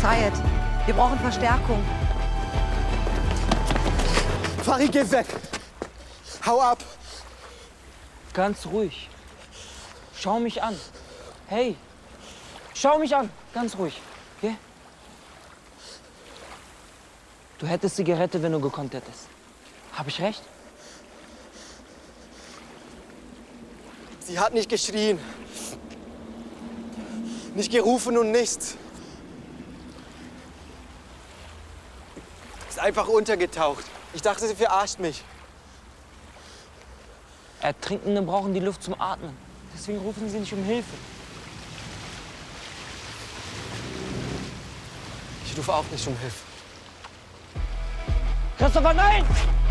Syed, wir brauchen Verstärkung. Farid, geh weg! Hau ab! Ganz ruhig. Schau mich an. Hey, schau mich an. Ganz ruhig. Okay? Du hättest sie gerettet, wenn du gekonnt hättest. Hab ich recht? Sie hat nicht geschrien. Nicht gerufen und nichts. Ist einfach untergetaucht. Ich dachte, sie verarscht mich. Ertrinkende brauchen die Luft zum Atmen. Deswegen rufen sie nicht um Hilfe. Ich rufe auch nicht um Hilfe. Christopher, nein!